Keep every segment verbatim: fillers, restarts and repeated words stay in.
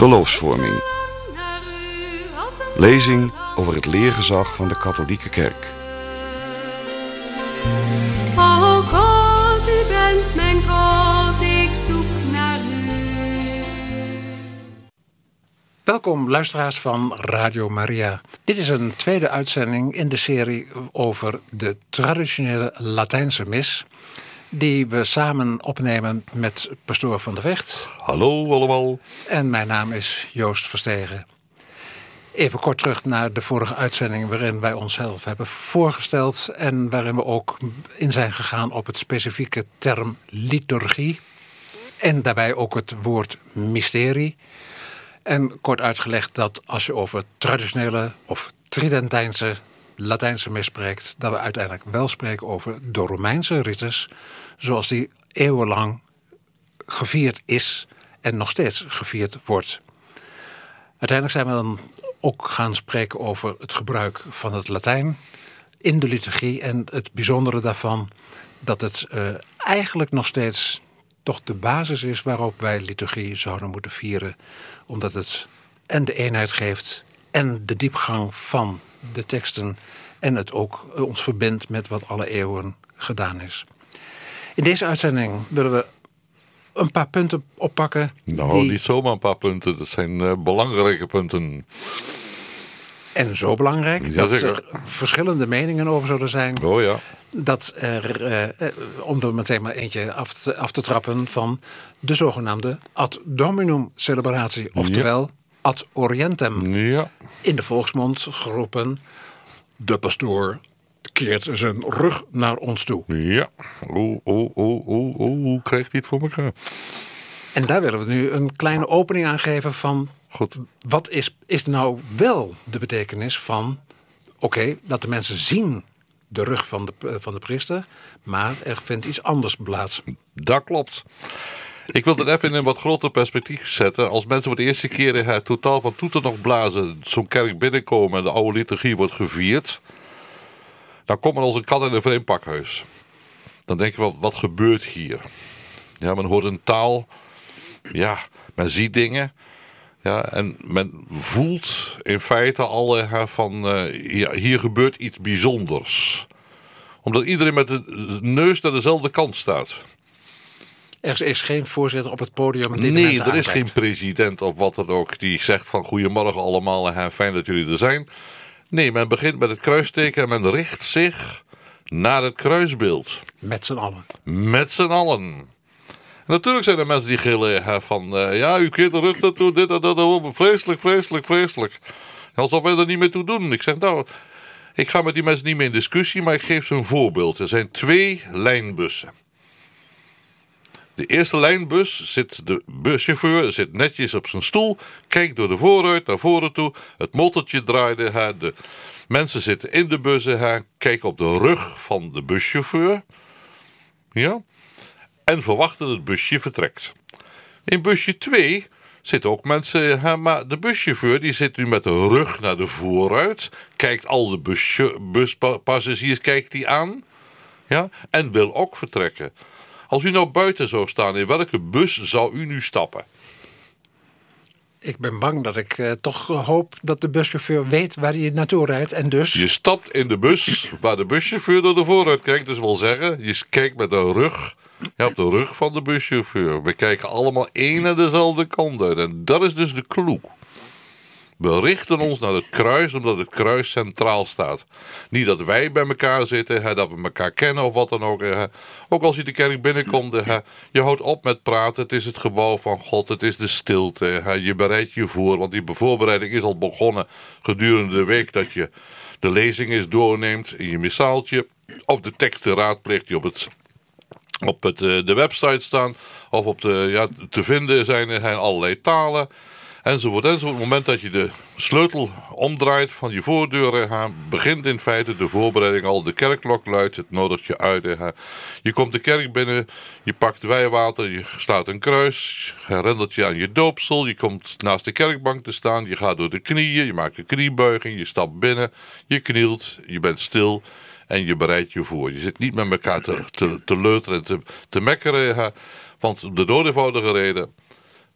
Geloofsvorming. Lezing over het leergezag van de katholieke kerk. O God, u bent mijn God, ik zoek naar u. Welkom luisteraars van Radio Maria. Dit is een tweede uitzending in de serie over de traditionele Latijnse mis, die we samen opnemen met pastoor Van der Vecht. Hallo allemaal. En mijn naam is Joost Verstegen. Even kort terug naar de vorige uitzending waarin wij onszelf hebben voorgesteld en waarin we ook in zijn gegaan op het specifieke term liturgie en daarbij ook het woord mysterie. En kort uitgelegd dat als je over traditionele of tridentijnse Latijnse mis spreekt, dat we uiteindelijk wel spreken over de Romeinse rites, zoals die eeuwenlang gevierd is en nog steeds gevierd wordt. Uiteindelijk zijn we dan ook gaan spreken over het gebruik van het Latijn in de liturgie en het bijzondere daarvan dat het uh, eigenlijk nog steeds toch de basis is waarop wij liturgie zouden moeten vieren, omdat het en de eenheid geeft en de diepgang van de teksten en het ook ons verbindt met wat alle eeuwen gedaan is. In deze uitzending willen we een paar punten oppakken. Nou, die... niet zomaar een paar punten. Dat zijn uh, belangrijke punten. En zo belangrijk Ja, dat zeker. er verschillende meningen over zullen zijn. Oh ja. Dat er, uh, om er meteen maar eentje af te, af te trappen van de zogenaamde ad dominum celebratie. Oftewel ja. ad orientem. Ja. In de volksmond geroepen, de pastoor keert zijn rug naar ons toe. Ja. Oeh, oeh, oeh, oeh, oeh. Hoe krijgt hij het voor elkaar? En daar willen we nu een kleine opening aan geven van, Goed. wat is, is nou wel de betekenis van, oké, okay, dat de mensen zien de rug van de, van de priester, maar er vindt iets anders plaats. Dat klopt. Ik wil het even in een wat groter perspectief zetten. Als mensen voor de eerste keer het totaal van toeten nog blazen zo'n kerk binnenkomen en de oude liturgie wordt gevierd, dan komt men als een kat in een vreemd pakhuis. Dan denk je wel, wat gebeurt hier? Ja, men hoort een taal, ja, men ziet dingen. Ja, en men voelt in feite al uh, van, uh, ja, hier gebeurt iets bijzonders. Omdat iedereen met de neus naar dezelfde kant staat. Er is geen voorzitter op het podium die de Nee, mensen er is aankijkt. geen president of wat dan ook die zegt van goedemorgen allemaal en fijn dat jullie er zijn. Nee, men begint met het kruisteken en men richt zich naar het kruisbeeld. Met z'n allen. Met z'n allen. En natuurlijk zijn er mensen die gillen van, uh, ja, u keert de rug naartoe, dit en dat, dat, vreselijk, vreselijk, vreselijk. Alsof wij er niet meer toe doen. Ik zeg, nou, ik ga met die mensen niet meer in discussie, maar ik geef ze een voorbeeld. Er zijn twee lijnbussen. De eerste lijnbus zit, de buschauffeur zit netjes op zijn stoel, kijkt door de voorruit naar voren toe, het motortje draaide, de mensen zitten in de bussen, kijken op de rug van de buschauffeur, ja, en verwachten dat het busje vertrekt. In busje twee zitten ook mensen, maar de buschauffeur die zit nu met de rug naar de voorruit, kijkt al de busje, buspassagiers kijkt die aan, ja, en wil ook vertrekken. Als u nou buiten zou staan, in welke bus zou u nu stappen? Ik ben bang dat ik uh, toch hoop dat de buschauffeur weet waar hij naartoe rijdt en dus... Je stapt in de bus waar de buschauffeur door de vooruit kijkt. Dus wil zeggen, je kijkt met de rug, ja, op de rug van de buschauffeur. We kijken allemaal één en dezelfde kant uit. En dat is dus de clue. We richten ons naar het kruis, omdat het kruis centraal staat. Niet dat wij bij elkaar zitten, hè, dat we elkaar kennen of wat dan ook. Hè. Ook als je de kerk binnenkomt, hè, je houdt op met praten. Het is het gebouw van God, het is de stilte. Hè. Je bereidt je voor, want die voorbereiding is al begonnen gedurende de week dat je de lezing eens doorneemt in je missaaltje. Of de teksten raadpleegt die op, het, op het, de website staan. Of op de, ja, te vinden zijn er allerlei talen. Enzovoort, enzovoort. Op het moment dat je de sleutel omdraait van je voordeur, hè, begint in feite de voorbereiding al. De kerkklok luidt, het nodigt je uit. Hè. Je komt de kerk binnen, je pakt wijwater, je staat een kruis, herinnert je aan je doopsel. Je komt naast de kerkbank te staan, je gaat door de knieën, je maakt een kniebuiging, je stapt binnen, je knielt, je bent stil en je bereidt je voor. Je zit niet met elkaar te, te, te leuteren en te, te mekkeren, hè, want de dood eenvoudige reden.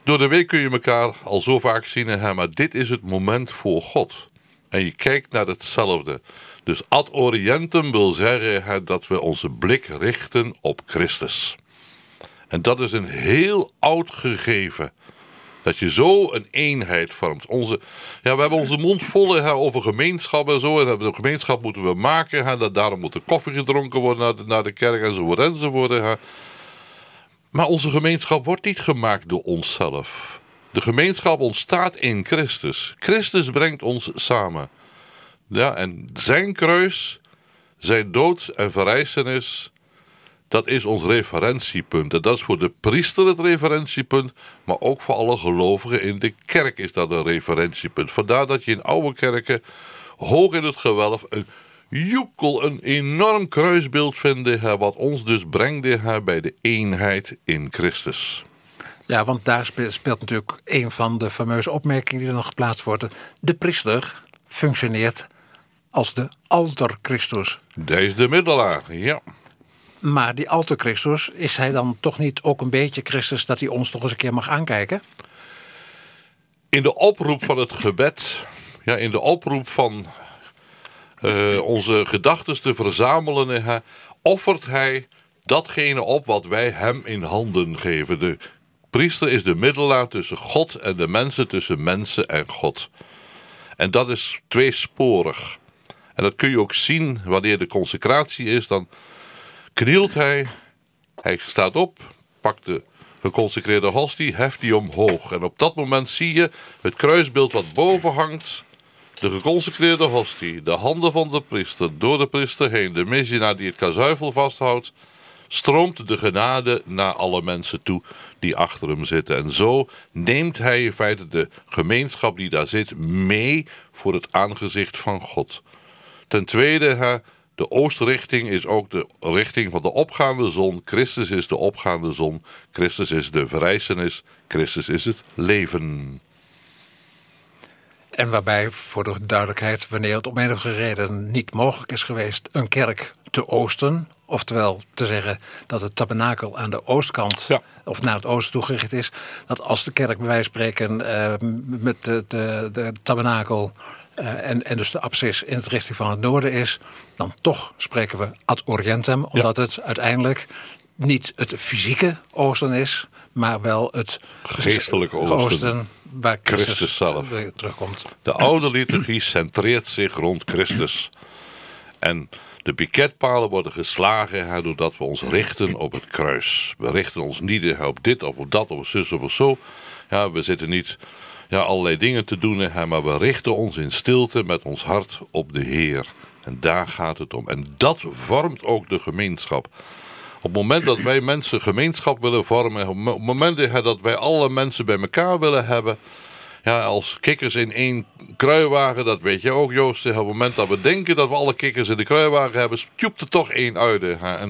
Door de week kun je elkaar al zo vaak zien. Hè, maar dit is het moment voor God. En je kijkt naar hetzelfde. Dus ad orientem wil zeggen hè, dat we onze blik richten op Christus. En dat is een heel oud gegeven. Dat je zo een eenheid vormt. Onze, ja, we hebben onze mond vol hè, over gemeenschap en zo. En de gemeenschap moeten we maken. Hè, dat daarom moet er koffie gedronken worden naar de, naar de kerk enzovoort enzovoort. Hè. Maar onze gemeenschap wordt niet gemaakt door onszelf. De gemeenschap ontstaat in Christus. Christus brengt ons samen. Ja, en zijn kruis, zijn dood en verrijzenis, dat is ons referentiepunt. En dat is voor de priester het referentiepunt, maar ook voor alle gelovigen in de kerk is dat een referentiepunt. Vandaar dat je in oude kerken hoog in het gewelf een joekel, een enorm kruisbeeld vinden, wat ons dus brengt bij de eenheid in Christus. Ja, want daar speelt natuurlijk een van de fameuze opmerkingen die er nog geplaatst worden. De priester functioneert als de alter Christus. Hij is de middelaar, ja. Maar die alter Christus, is hij dan toch niet ook een beetje Christus dat hij ons toch eens een keer mag aankijken? In de oproep van het gebed, ja, in de oproep van uh, onze gedachten te verzamelen, uh, offert hij datgene op wat wij hem in handen geven. De priester is de middelaar tussen God en de mensen, tussen mensen en God. En dat is tweesporig. En dat kun je ook zien wanneer de consecratie is. Dan knielt hij, hij staat op, pakt de geconsecreerde hostie, heft die omhoog. En op dat moment zie je het kruisbeeld wat boven hangt. De geconsecreerde hostie, de handen van de priester, door de priester heen. De misdienaar die het kazuivel vasthoudt. Stroomt de genade naar alle mensen toe die achter hem zitten. En zo neemt hij in feite de gemeenschap die daar zit mee voor het aangezicht van God. Ten tweede, de oostrichting is ook de richting van de opgaande zon. Christus is de opgaande zon. Christus is de verrijzenis. Christus is het leven. En waarbij, voor de duidelijkheid, wanneer het om enige reden niet mogelijk is geweest een kerk te oosten, oftewel te zeggen dat het tabernakel aan de oostkant, ja, of naar het oosten toegericht is, dat als de kerk bij wijze van spreken uh, met de, de, de tabernakel uh, en, en dus de apsis in het richting van het noorden is, dan toch spreken we ad orientem, omdat ja. het uiteindelijk niet het fysieke oosten is, maar wel het geestelijke oosten, oosten waar Christus, Christus zelf terugkomt. De oude liturgie centreert zich rond Christus. En de piketpalen worden geslagen hè, doordat we ons richten op het kruis. We richten ons niet op dit of op dat of zus of zo. Ja, we zitten niet ja, allerlei dingen te doen, hè, maar we richten ons in stilte met ons hart op de Heer. En daar gaat het om. En dat vormt ook de gemeenschap. Op het moment dat wij mensen gemeenschap willen vormen, op het moment dat wij alle mensen bij elkaar willen hebben, ja, als kikkers in één kruiwagen, dat weet je ook, Joost. Op het moment dat we denken dat we alle kikkers in de kruiwagen hebben, stjoept er toch één uit. En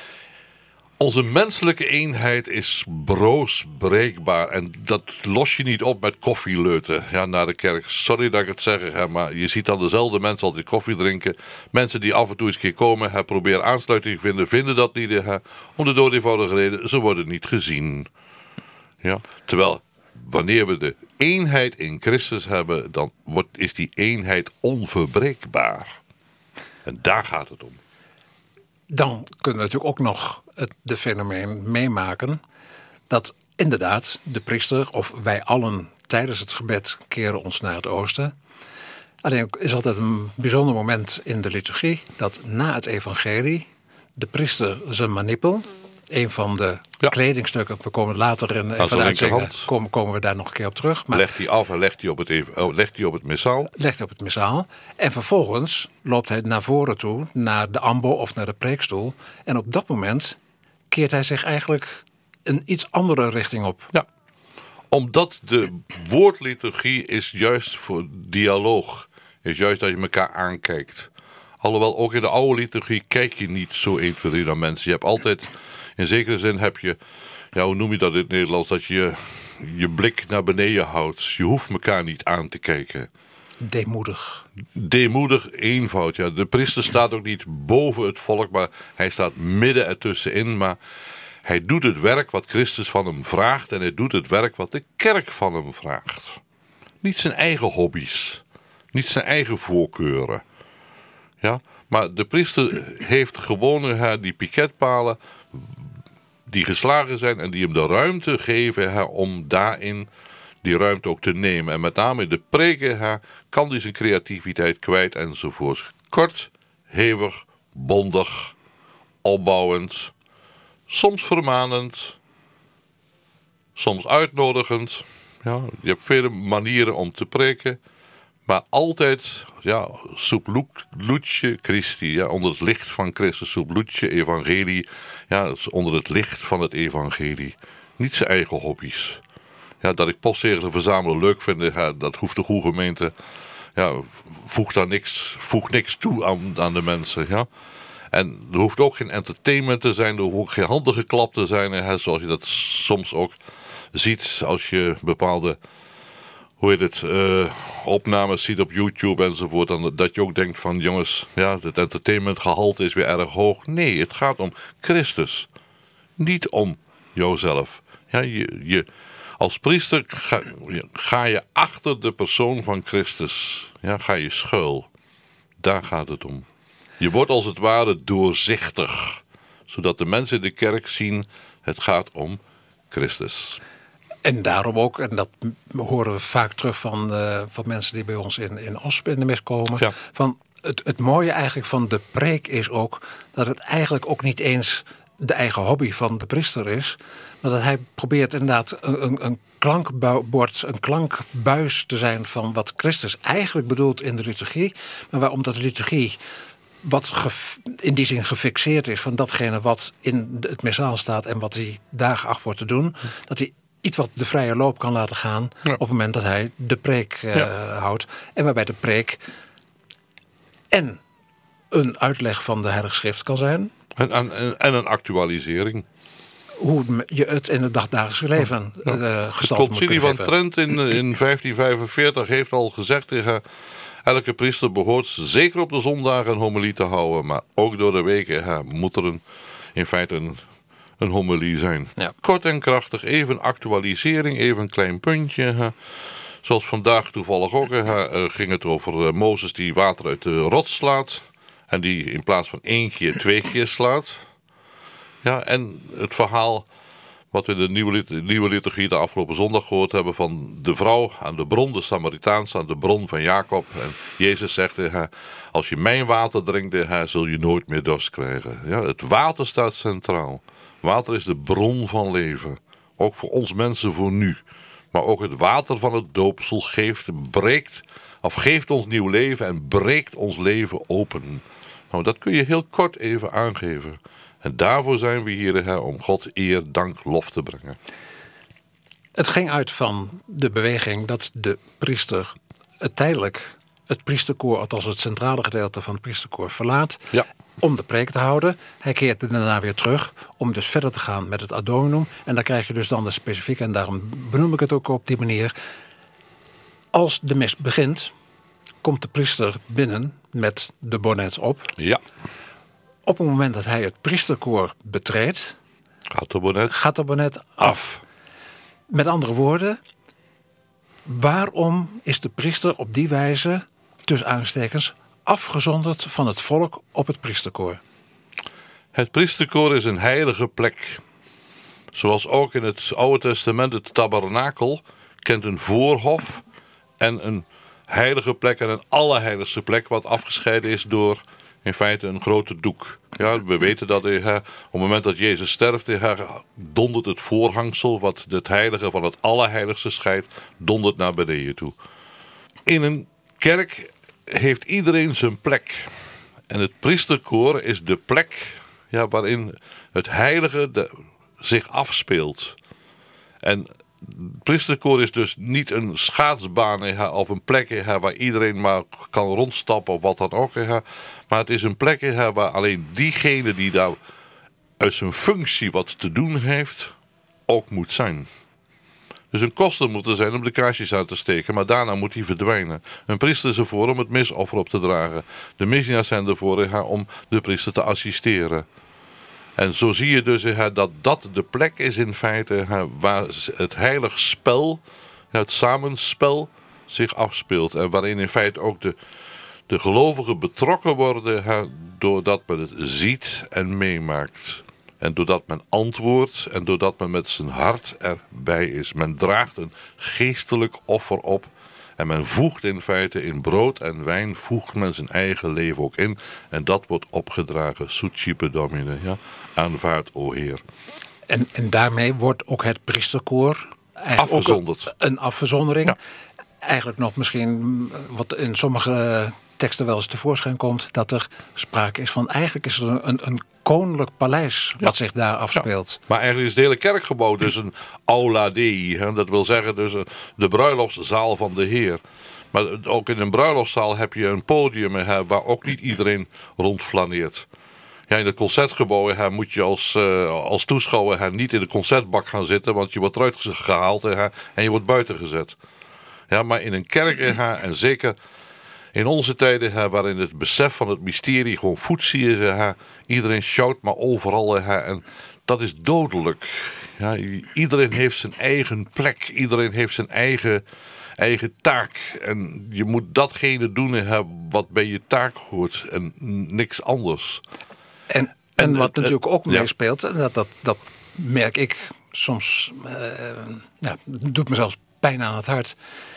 onze menselijke eenheid is broos breekbaar. En dat los je niet op met koffieleuten ja, naar de kerk. Sorry dat ik het zeg, hè, maar je ziet dan dezelfde mensen altijd koffie drinken. Mensen die af en toe eens een keer komen, hè, proberen aansluiting te vinden, vinden dat niet. Hè, om de dood eenvoudige reden, ze worden niet gezien. Ja? Terwijl, wanneer we de eenheid in Christus hebben, dan wordt, is die eenheid onverbreekbaar. En daar gaat het om. Dan kunnen we natuurlijk ook nog het de fenomeen meemaken dat inderdaad de priester of wij allen tijdens het gebed keren ons naar het oosten. Alleen is altijd een bijzonder moment in de liturgie dat na het evangelie de priester zijn manipel, een van de ja. kledingstukken, we komen later in van de uitzending, komen, komen we daar nog een keer op terug. Maar legt hij af en legt hij op het, oh, legt hij op het missaal. Legt hij op het missaal. En vervolgens loopt hij naar voren toe, naar de ambo of naar de preekstoel. En op dat moment keert hij zich eigenlijk een iets andere richting op. Ja, omdat de woordliturgie is juist voor dialoog. Is juist dat je elkaar aankijkt. Alhoewel ook in de oude liturgie kijk je niet zo één, twee, drie naar mensen. Je hebt altijd, in zekere zin heb je, ja, hoe noem je dat in het Nederlands, dat je je blik naar beneden houdt. Je hoeft elkaar niet aan te kijken. Deemoedig. Deemoedig, eenvoud. Ja. De priester staat ook niet boven het volk, maar hij staat midden ertussenin. Maar Hij doet het werk wat Christus van hem vraagt en hij doet het werk wat de kerk van hem vraagt. Niet zijn eigen hobby's, niet zijn eigen voorkeuren. Ja? Maar de priester heeft gewoon hè, die piketpalen die geslagen zijn en die hem de ruimte geven hè, om daarin die ruimte ook te nemen. En met name in de preken hè, kan hij zijn creativiteit kwijt enzovoort. Kort, hevig, bondig, opbouwend, soms vermanend, soms uitnodigend. Ja, je hebt vele manieren om te preken, maar altijd ja, sub luce Christi, ja, onder het licht van Christus, sub luce evangelie, ja, onder het licht van het evangelie. Niet zijn eigen hobby's. Ja, dat ik postzegelen verzamelen leuk vind, ja, dat hoeft de goede gemeente, ja, voegt daar niks, voegt niks toe aan, aan de mensen, ja. En er hoeft ook geen entertainment te zijn, er hoeft ook geen handen geklapt te zijn, hè, zoals je dat soms ook ziet als je bepaalde, hoe heet het, uh, opnames ziet op YouTube enzovoort. Dan, dat je ook denkt van jongens, ja, het entertainmentgehalte is weer erg hoog. Nee, het gaat om Christus. Niet om jouzelf. Ja, je, je, als priester ga, ga je achter de persoon van Christus. Ja, ga je schuil. Daar gaat het om. Je wordt als het ware doorzichtig. Zodat de mensen in de kerk zien, het gaat om Christus. En daarom ook, en dat horen we vaak terug van, uh, van mensen die bij ons in, in Osp in de mis komen. Ja. Van het, het mooie eigenlijk van de preek is ook dat het eigenlijk ook niet eens de eigen hobby van de priester is. Maar dat hij probeert inderdaad een, een, een klankbord, een klankbuis te zijn van wat Christus eigenlijk bedoelt in de liturgie. Maar waarom dat de liturgie wat ge, in die zin gefixeerd is van datgene wat in het missaal staat en wat hij daar geacht wordt te doen. Dat hij iets wat de vrije loop kan laten gaan ja. op het moment dat hij de preek uh, ja. houdt. En waarbij de preek en een uitleg van de Heilige Schrift kan zijn. En, en, en een actualisering. Hoe je het in het dagdagelijks leven ja. uh, gestalte moet kunnen geven. Het Concilie van Trent in, in vijftien vijfenveertig heeft al gezegd tegen elke priester behoort zeker op de zondagen een homilie te houden. Maar ook door de weken ja, moet er een, in feite een, een homilie zijn. Ja. Kort en krachtig, even actualisering, even een klein puntje. Ja. Zoals vandaag toevallig ook ja, uh, ging het over uh, Mozes die water uit de rots slaat. En die in plaats van één keer twee keer slaat. Ja, en het verhaal wat we in de nieuwe, nieuwe liturgie de afgelopen zondag gehoord hebben van de vrouw aan de bron, de Samaritaanse aan de bron van Jacob. En Jezus zegt, ja, als je mijn water drinkt, ja, zul je nooit meer dorst krijgen. Ja, het water staat centraal. Water is de bron van leven. Ook voor ons mensen voor nu. Maar ook het water van het doopsel geeft, breekt, of geeft ons nieuw leven en breekt ons leven open. Nou, dat kun je heel kort even aangeven. En daarvoor zijn we hier, hè, om God eer, dank, lof te brengen. Het ging uit van de beweging dat de priester het tijdelijk het priesterkoor, althans het centrale gedeelte van het priesterkoor, verlaat. Ja. Om de preek te houden. Hij keert daarna weer terug om dus verder te gaan met het ad dominum. En dan krijg je dus dan de specifieke, en daarom benoem ik het ook op die manier. Als de mis begint, komt de priester binnen met de bonnet op. Ja. Op het moment dat hij het priesterkoor betreedt, gaat de bonnet, gaat de bonnet af. Met andere woorden, waarom is de priester op die wijze, tussen aanstekens, afgezonderd van het volk op het priesterkoor? Het priesterkoor is een heilige plek. Zoals ook in het Oude Testament het tabernakel kent een voorhof en een heilige plek en een allerheiligste plek wat afgescheiden is door in feite een grote doek. Ja, we weten dat uh, op het moment dat Jezus sterft, uh, dondert het voorhangsel wat het heilige van het allerheiligste scheidt, dondert naar beneden toe. In een kerk heeft iedereen zijn plek. En het priesterkoor is de plek ja, waarin het heilige de, zich afspeelt. En het priesterkoor is dus niet een schaatsbaan ja, of een plek ja, waar iedereen maar kan rondstappen of wat dan ook. Ja. Maar het is een plek ja, waar alleen diegene die daar uit zijn functie wat te doen heeft, ook moet zijn. Dus een koster moet er zijn om de kaarsjes aan te steken, maar daarna moet hij verdwijnen. Een priester is ervoor om het misoffer op te dragen. De misdienaars zijn ervoor ja, om de priester te assisteren. En zo zie je dus hè, dat dat de plek is in feite hè, waar het heilig spel, het samenspel, zich afspeelt. En waarin in feite ook de, de gelovigen betrokken worden hè, doordat men het ziet en meemaakt. En doordat men antwoordt en doordat men met zijn hart erbij is. Men draagt een geestelijk offer op. En men voegt in feite in brood en wijn, voegt men zijn eigen leven ook in. En dat wordt opgedragen, Sucipe Domine, ja? Aanvaard, o Heer. En, en daarmee wordt ook het priesterkoor eigenlijk Afgezonderd. Ook een, een afgezondering. Ja. Eigenlijk nog misschien wat in sommige teksten wel eens tevoorschijn komt, dat er sprake is van eigenlijk is er een, een koninklijk paleis wat zich daar afspeelt. Ja. Maar eigenlijk is het hele kerkgebouw dus een aula dei. Hè? Dat wil zeggen dus de bruiloftszaal van de Heer. Maar ook in een bruiloftszaal heb je een podium hè, waar ook niet iedereen rondflaneert. Ja, in het concertgebouw hè, moet je als, uh, als toeschouwer hè, niet in de concertbak gaan zitten, want je wordt eruit gehaald hè, en je wordt buiten gezet. Ja, maar in een kerk hè, en zeker in onze tijden, hè, waarin het besef van het mysterie gewoon voetzie is, hè, iedereen sjouwt maar overal hè, en dat is dodelijk. Ja, iedereen heeft zijn eigen plek, iedereen heeft zijn eigen, eigen taak. En je moet datgene doen hè, wat bij je taak hoort en niks anders. En, en, en wat en, natuurlijk ook ja. meespeelt, dat, dat, dat merk ik soms, uh, ja, doet me zelfs pijn aan het hart.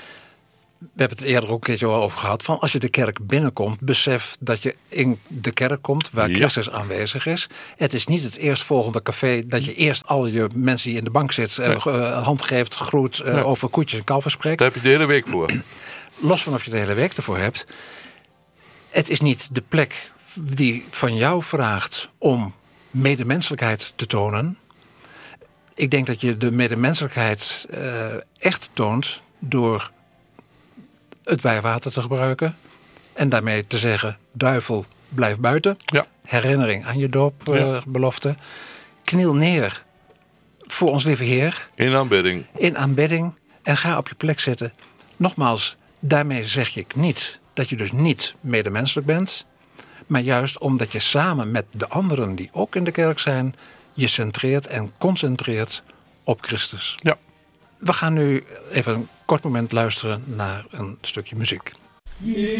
We hebben het eerder ook een keertje over gehad. Van als je de kerk binnenkomt, besef dat je in de kerk komt waar ja. Christus aanwezig is. Het is niet het eerstvolgende café dat je eerst al je mensen die in de bank zitten, nee. uh, hand geeft, groet, uh, nee. over koetjes en kalveren spreekt. Daar heb je de hele week voor. Los van of je de hele week ervoor hebt. Het is niet de plek die van jou vraagt om medemenselijkheid te tonen. Ik denk dat je de medemenselijkheid uh, echt toont door het wijwater te gebruiken. En daarmee te zeggen, duivel, blijf buiten. Ja. Herinnering aan je doopbelofte. Uh, Kniel neer voor ons lieve Heer. In aanbidding. In aanbidding. En ga op je plek zitten. Nogmaals, daarmee zeg ik niet dat je dus niet medemenselijk bent. Maar juist omdat je samen met de anderen die ook in de kerk zijn, je centreert en concentreert op Christus. Ja. We gaan nu even een kort moment luisteren naar een stukje muziek.